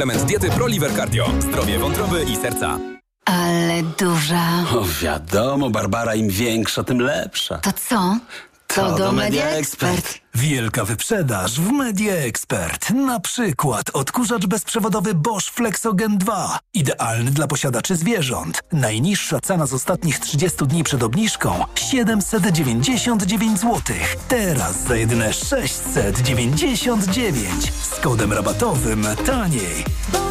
Element diety ProLiver Cardio. Zdrowie wątroby i serca. Ale duża. O wiadomo, Barbara, im większa, tym lepsza. To co? To do Media Expert. Wielka wyprzedaż w Media Expert. Na przykład odkurzacz bezprzewodowy Bosch Flexogen 2. Idealny dla posiadaczy zwierząt. Najniższa cena z ostatnich 30 dni przed obniżką 799 zł. Teraz za jedyne 699. Z kodem rabatowym taniej.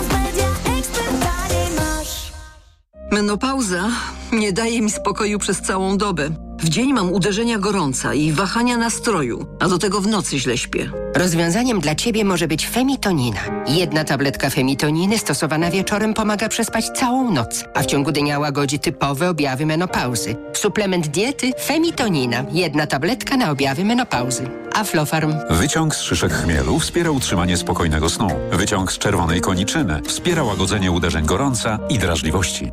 Menopauza nie daje mi spokoju przez całą dobę. W dzień mam uderzenia gorąca i wahania nastroju, a do tego w nocy źle śpię. Rozwiązaniem dla Ciebie może być Femitonina. Jedna tabletka Femitoniny stosowana wieczorem pomaga przespać całą noc, a w ciągu dnia łagodzi typowe objawy menopauzy. Suplement diety Femitonina. Jedna tabletka na objawy menopauzy. Aflofarm. Wyciąg z szyszek chmielu wspiera utrzymanie spokojnego snu. Wyciąg z czerwonej koniczyny wspiera łagodzenie uderzeń gorąca i drażliwości.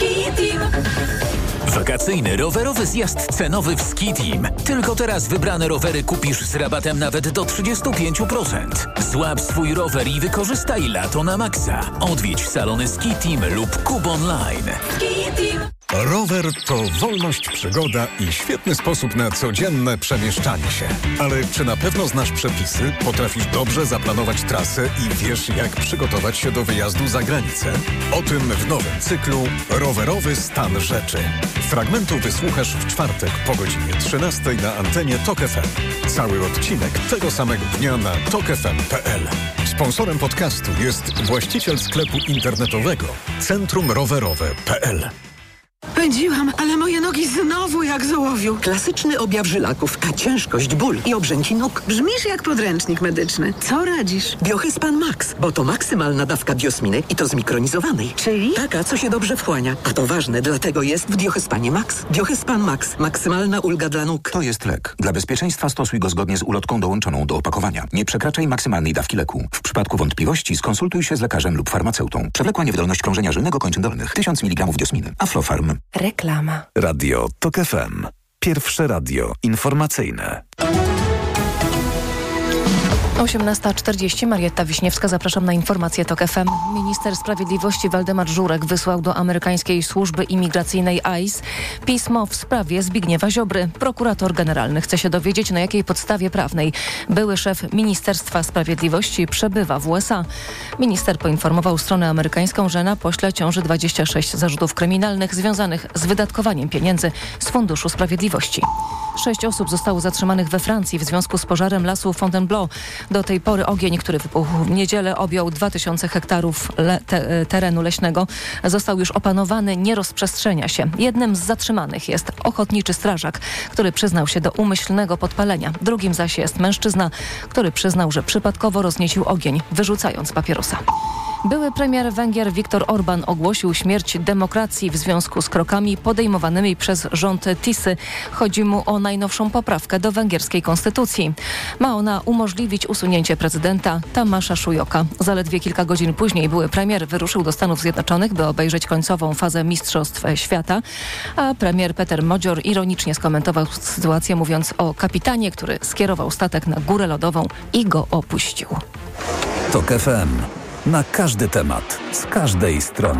Wakacyjny rowerowy zjazd cenowy w Ski Team. Tylko teraz wybrane rowery kupisz z rabatem nawet do 35%. Złap swój rower i wykorzystaj lato na maksa. Odwiedź salony Ski Team lub Kub Online. Ski Team. Rower to wolność, przygoda i świetny sposób na codzienne przemieszczanie się. Ale czy na pewno znasz przepisy, potrafisz dobrze zaplanować trasę i wiesz, jak przygotować się do wyjazdu za granicę? O tym w nowym cyklu Rowerowy stan rzeczy. Fragmentu wysłuchasz w czwartek po godzinie 13 na antenie TOK FM. Cały odcinek tego samego dnia na tokfm.pl. Sponsorem podcastu jest właściciel sklepu internetowego centrumrowerowe.pl. Pędziłam, ale moje nogi znowu jak z ołowiu. Klasyczny objaw żylaków, a ciężkość, ból i obrzęki nóg. Brzmisz jak podręcznik medyczny. Co radzisz? Biohyspan Max, bo to maksymalna dawka biosminy i to zmikronizowanej. Czyli? Taka, co się dobrze wchłania. A to ważne, dlatego jest w Biohyspanie Max. Biohyspan Max. Maksymalna ulga dla nóg. To jest lek. Dla bezpieczeństwa stosuj go zgodnie z ulotką dołączoną do opakowania. Nie przekraczaj maksymalnej dawki leku. W przypadku wątpliwości skonsultuj się z lekarzem lub farmaceutą. Przewlekła niewydolność krążenia żylnego kończyn dolnych. 1000 mg diosminy. Aflofarm. Reklama. Radio TOK FM. Pierwsze radio informacyjne. 18:40. Marietta Wiśniewska, zapraszam na informację TOK FM. Minister Sprawiedliwości Waldemar Żurek wysłał do amerykańskiej służby imigracyjnej ICE pismo w sprawie Zbigniewa Ziobry. Prokurator generalny chce się dowiedzieć, na jakiej podstawie prawnej były szef Ministerstwa Sprawiedliwości przebywa w USA. Minister poinformował stronę amerykańską, że na pośle ciąży 26 zarzutów kryminalnych związanych z wydatkowaniem pieniędzy z Funduszu Sprawiedliwości. 6 osób zostało zatrzymanych we Francji w związku z pożarem lasu Fontainebleau. Do tej pory ogień, który wybuchł w niedzielę, objął 2000 hektarów terenu leśnego. Został już opanowany, nie rozprzestrzenia się. Jednym z zatrzymanych jest ochotniczy strażak, który przyznał się do umyślnego podpalenia. Drugim zaś jest mężczyzna, który przyznał, że przypadkowo rozniecił ogień, wyrzucając papierosa. Były premier Węgier Viktor Orbán ogłosił śmierć demokracji w związku z krokami podejmowanymi przez rząd Tisy. Chodzi mu o najnowszą poprawkę do węgierskiej konstytucji. Ma ona umożliwić usunięcie prezydenta Tamasza Szujoka. Zaledwie kilka godzin później były premier wyruszył do Stanów Zjednoczonych, by obejrzeć końcową fazę Mistrzostw Świata, a premier Peter Modzior ironicznie skomentował sytuację, mówiąc o kapitanie, który skierował statek na górę lodową i go opuścił. TOK FM. Na każdy temat, z każdej strony.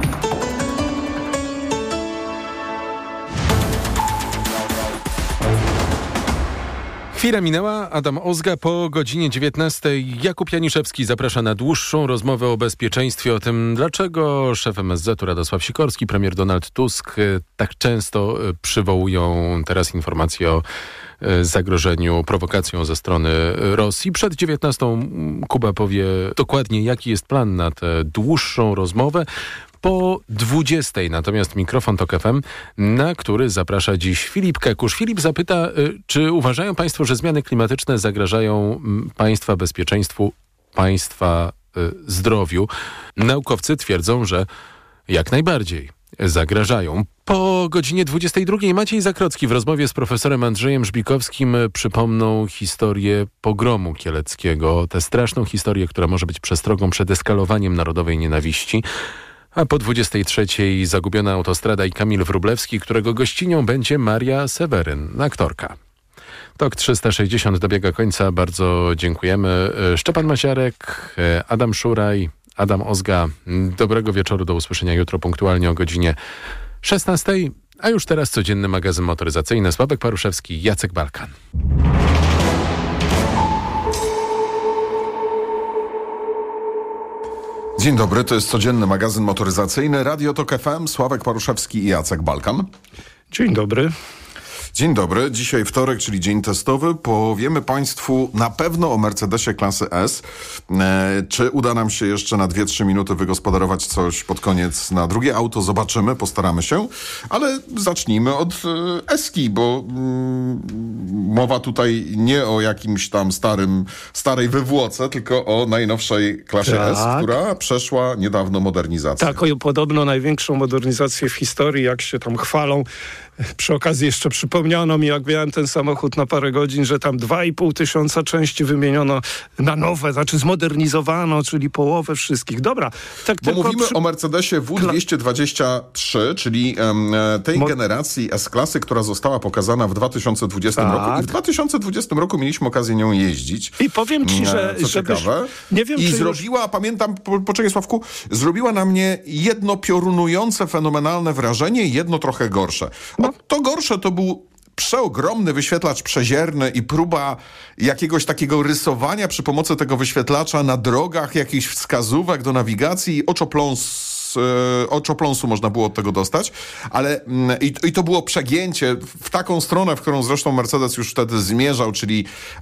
Chwila minęła, Adam Ozga po godzinie 19. Jakub Janiszewski zaprasza na dłuższą rozmowę o bezpieczeństwie, o tym, dlaczego szef MSZ-u Radosław Sikorski, premier Donald Tusk tak często przywołują teraz informacje o zagrożeniu prowokacją ze strony Rosji. Przed 19 Kuba powie dokładnie, jaki jest plan na tę dłuższą rozmowę. Po 20 natomiast mikrofon TOK FM, na który zaprasza dziś Filip Kekusz. Filip zapyta, czy uważają państwo, że zmiany klimatyczne zagrażają państwa bezpieczeństwu, państwa zdrowiu? Naukowcy twierdzą, że jak najbardziej zagrażają. Po godzinie 22 Maciej Zakrocki w rozmowie z profesorem Andrzejem Żbikowskim przypomną historię pogromu kieleckiego. Tę straszną historię, która może być przestrogą przed eskalowaniem narodowej nienawiści. A po 23 Zagubiona autostrada i Kamil Wróblewski, którego gościnią będzie Maria Seweryn, aktorka. TOK 360 dobiega końca. Bardzo dziękujemy. Szczepan Maziarek, Adam Szuraj, Adam Ozga. Dobrego wieczoru, do usłyszenia jutro punktualnie o godzinie 16. A już teraz codzienny magazyn motoryzacyjny. Sławek Paruszewski, Jacek Balkan. Dzień dobry, to jest codzienny magazyn motoryzacyjny. Radio Tok FM, Sławek Paruszewski i Jacek Balkan. Dzień dobry. Dzień dobry. Dzisiaj wtorek, czyli dzień testowy. Powiemy Państwu na pewno o Mercedesie klasy S. Czy uda nam się jeszcze na 2-3 minuty wygospodarować coś pod koniec na drugie auto? Zobaczymy, postaramy się. Ale zacznijmy od S-ki, bo mowa tutaj nie o jakimś tam starej wywłoce, tylko o najnowszej klasie S, która przeszła niedawno modernizację. Tak, podobno największą modernizację w historii, jak się tam chwalą. Przy okazji jeszcze przypomniano mi, jak miałem ten samochód na parę godzin, że tam 2,5 tysiąca części wymieniono na nowe, znaczy zmodernizowano, czyli połowę wszystkich. Dobra. Tak, bo mówimy o Mercedesie W223, czyli tej generacji S-klasy, która została pokazana w 2020 roku. I w 2020 roku mieliśmy okazję nią jeździć. I powiem ci, że... Co ciekawe. Nie wiem, I zrobiła, pamiętam, poczekaj Sławku, zrobiła na mnie jedno piorunujące, fenomenalne wrażenie i jedno trochę gorsze. To gorsze to był przeogromny wyświetlacz przezierny i próba jakiegoś takiego rysowania przy pomocy tego wyświetlacza na drogach, jakichś wskazówek do nawigacji i oczopląsu można było od tego dostać, ale i to było przegięcie w taką stronę, w którą zresztą Mercedes już wtedy zmierzał, czyli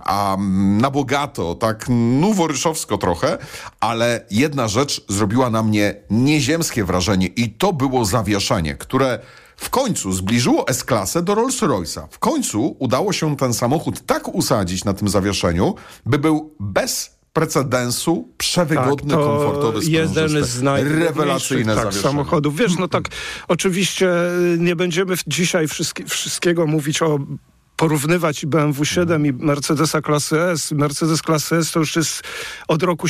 na bogato, tak noworyszowsko trochę, ale jedna rzecz zrobiła na mnie nieziemskie wrażenie i to było zawieszenie, które w końcu zbliżyło S-klasę do Rolls-Royce'a. W końcu udało się ten samochód tak usadzić na tym zawieszeniu, by był bez precedensu przewygodny, komfortowy, sprężysty. Jeden z rewelacyjne zawieszenie. Samochodów. Wiesz, oczywiście nie będziemy dzisiaj wszystkiego mówić porównywać i BMW 7 i Mercedesa klasy S. Mercedes klasy S to już jest od roku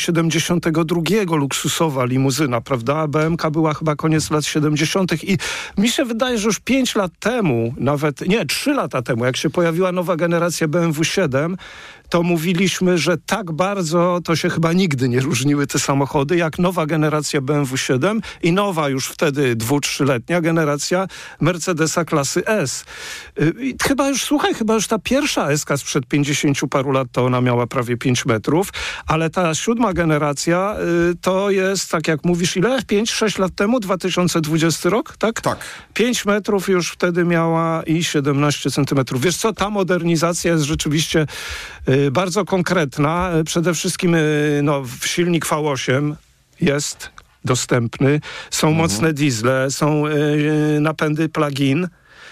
72 luksusowa limuzyna, prawda? A BMK była chyba koniec lat 70. I mi się wydaje, że już 5 lat temu, 3 lata temu, jak się pojawiła nowa generacja BMW 7, to mówiliśmy, że tak bardzo to się chyba nigdy nie różniły te samochody, jak nowa generacja BMW 7 i nowa już wtedy 2-3-letnia generacja Mercedesa klasy S. I chyba już ta pierwsza S-ka sprzed 50 paru lat, to ona miała prawie 5 metrów, ale ta 7 generacja to jest, tak jak mówisz, ile? 5-6 lat temu? 2020 rok, tak? Tak. 5 metrów już wtedy miała i 17 centymetrów. Wiesz co, ta modernizacja jest rzeczywiście bardzo konkretna. Przede wszystkim silnik V8 jest dostępny. Są mocne diesle, są napędy plug-in.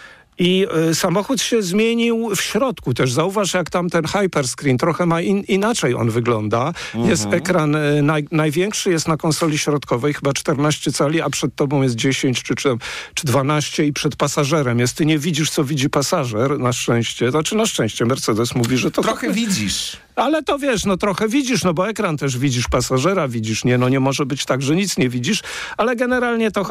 I samochód się zmienił w środku też. Zauważ, jak tam ten hyperscreen, trochę inaczej on wygląda. Jest ekran największy, jest na konsoli środkowej, chyba 14 cali, a przed tobą jest 10 czy 12 i przed pasażerem jest. Ty nie widzisz, co widzi pasażer, na szczęście. Znaczy na szczęście Mercedes mówi, że to... Trochę widzisz. Ale to wiesz, trochę widzisz, bo ekran też widzisz pasażera, widzisz, nie może być tak, że nic nie widzisz, ale generalnie to